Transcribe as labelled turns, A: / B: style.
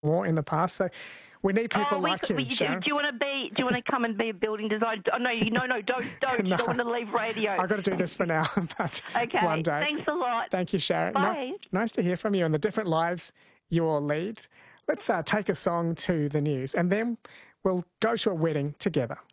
A: war in the past. So we need people like him,
B: do
A: Sharon.
B: you want to come and be a building designer? Oh, no, don't.
A: No.
B: You don't want to leave radio.
A: I've got to do this for now, but
B: okay,
A: one day.
B: Thanks a lot.
A: Thank you, Sharon.
B: Bye.
A: Nice to hear from you and the different lives you all lead. Let's take a song to the news and then we'll go to a wedding together.